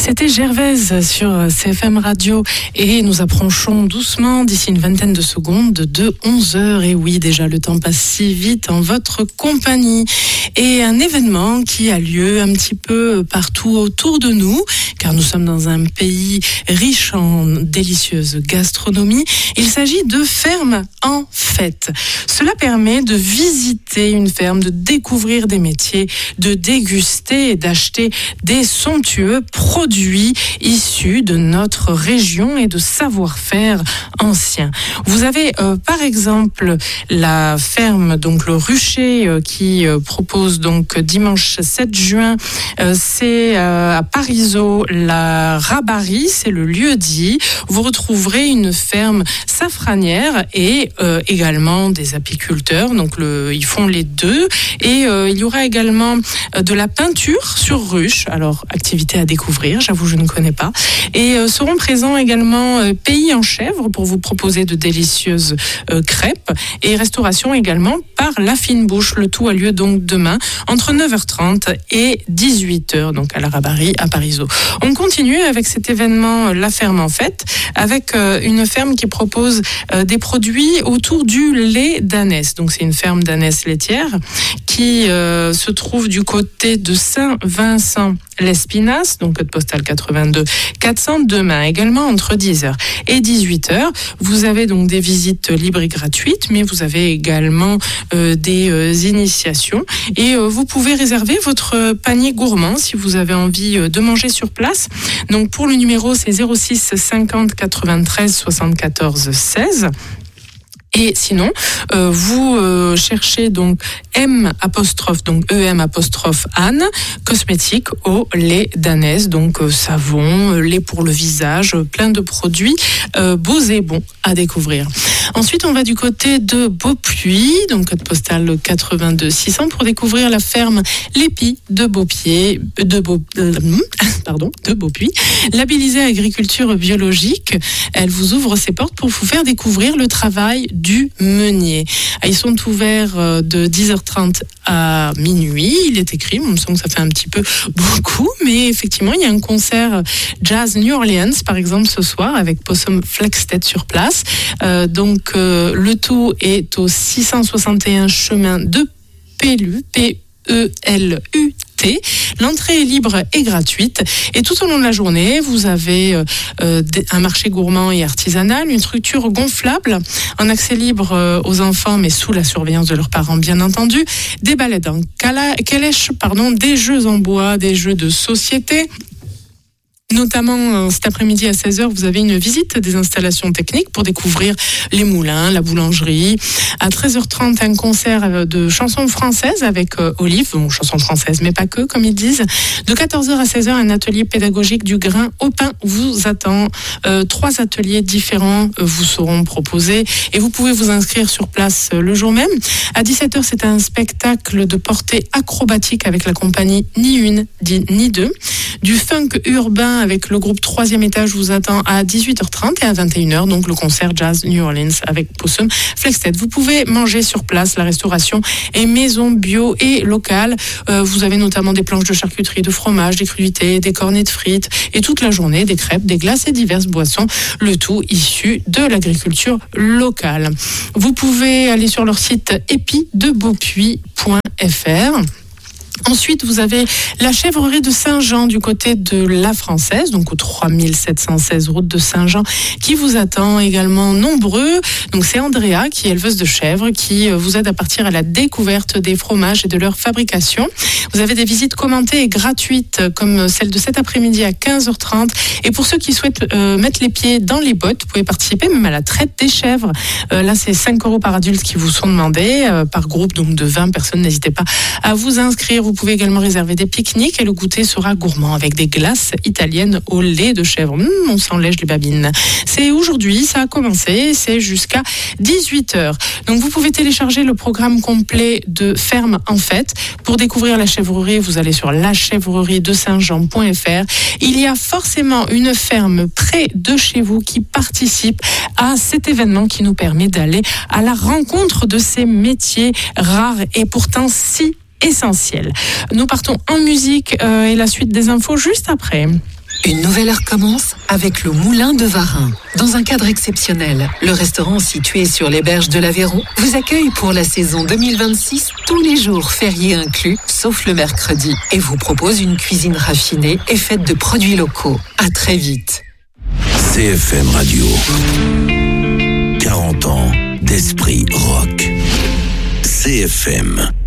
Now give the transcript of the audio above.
C'était Gervaise sur CFM Radio et nous approchons doucement d'ici une vingtaine de secondes de 11h. Et oui, déjà le temps passe si vite en votre compagnie. Et un événement qui a lieu un petit peu partout autour de nous, car nous sommes dans un pays riche en délicieuse gastronomie. Il s'agit de Ferme en Fête. Cela permet de visiter une ferme, de découvrir des métiers, de déguster et d'acheter des somptueux produits issus de notre région et de savoir-faire ancien. Vous avez par exemple la ferme, donc le Rucher, qui propose donc dimanche 7 juin, c'est à Parisot, la Rabarie, c'est le lieu-dit. Vous retrouverez une ferme safranière et également des apiculteurs, donc ils font les deux. Et il y aura également de la peinture sur ruche, alors activité à découvrir, j'avoue je ne connais pas. Et seront présents également Pays en Chèvre pour vous proposer de délicieuses crêpes et restauration également par La Fine Bouche. Le tout a lieu donc demain entre 9h30 et 18h, donc à la Rabarie à Parisot. On continue avec cet événement La Ferme en Fête avec une ferme qui propose des produits autour du lait d'ânesse. Donc c'est une ferme d'ânesse laitière qui se trouve du côté de Saint-Vincent-l'Espinasse, donc code postal 82 400, demain également entre 10h et 18h. Vous avez donc des visites libres et gratuites, mais vous avez également des initiations et vous pouvez réserver votre panier gourmand si vous avez envie de manger sur place. Donc pour le numéro, c'est 06 50 93 74 16. Et sinon, vous cherchez donc EM Anne, cosmétique au lait d'ânesse, donc savon, lait pour le visage, plein de produits beaux et bons à découvrir. Ensuite, on va du côté de Beaupuy, donc code postal 82 600 pour découvrir la ferme L'Épi de Beaupuy, labellisée agriculture biologique. Elle vous ouvre ses portes pour vous faire découvrir le travail du meunier. Ils sont ouverts de 10h30 à minuit. Il est écrit, il me semble que ça fait un petit peu beaucoup, mais effectivement, il y a un concert jazz New Orleans, par exemple, ce soir, avec Possum Flagstead sur place. Donc, le tout est au 661 chemin de Pellu, P-E-L-U-T. L'entrée est libre et gratuite. Et tout au long de la journée, vous avez un marché gourmand et artisanal, une structure gonflable, un accès libre aux enfants, mais sous la surveillance de leurs parents, bien entendu, des balades en calèche, des jeux en bois, des jeux de société. Notamment, cet après-midi à 16h, vous avez une visite des installations techniques pour découvrir les moulins, la boulangerie. À 13h30, un concert de chansons françaises avec Olive, chansons françaises, mais pas que, comme ils disent. De 14h à 16h, un atelier pédagogique du grain au pain vous attend. 3 ateliers différents vous seront proposés et vous pouvez vous inscrire sur place le jour même. À 17h, c'est un spectacle de portée acrobatique avec la compagnie Ni Une, ni Deux. Du funk urbain avec le groupe 3e étage vous attend à 18h30 et à 21h, donc le concert jazz New Orleans avec Possum Flagstead. Vous pouvez manger sur place, la restauration est maison, bio et locale. Vous avez notamment des planches de charcuterie, de fromage, des crudités, des cornets de frites et toute la journée des crêpes, des glaces et diverses boissons, le tout issu de l'agriculture locale. Vous pouvez aller sur leur site epidebeaupuy.fr. Ensuite, vous avez la chèvrerie de Saint-Jean du côté de La Française, donc au 3716 route de Saint-Jean, qui vous attend également nombreux. Donc c'est Andrea, qui est éleveuse de chèvres, qui vous aide à partir à la découverte des fromages et de leur fabrication. Vous avez des visites commentées et gratuites, comme celle de cet après-midi à 15h30. Et pour ceux qui souhaitent mettre les pieds dans les bottes, vous pouvez participer même à la traite des chèvres. Là, c'est 5 € par adulte qui vous sont demandés, par groupe donc de 20 personnes. N'hésitez pas à vous inscrire. Vous pouvez également réserver des pique-niques et le goûter sera gourmand avec des glaces italiennes au lait de chèvre. On s'enlège les babines. C'est aujourd'hui, ça a commencé, c'est jusqu'à 18h. Donc vous pouvez télécharger le programme complet de Ferme en Fête. Pour découvrir la chèvrerie, vous allez sur lachèvrerie-de-saint-jean.fr. Il y a forcément une ferme près de chez vous qui participe à cet événement qui nous permet d'aller à la rencontre de ces métiers rares et pourtant si essentiels. Nous partons en musique et la suite des infos juste après. Une nouvelle heure commence avec le Moulin de Varin. Dans un cadre exceptionnel, le restaurant situé sur les berges de l'Aveyron vous accueille pour la saison 2026, tous les jours fériés inclus, sauf le mercredi, et vous propose une cuisine raffinée et faite de produits locaux. À très vite. CFM Radio. 40 ans d'esprit rock. CFM.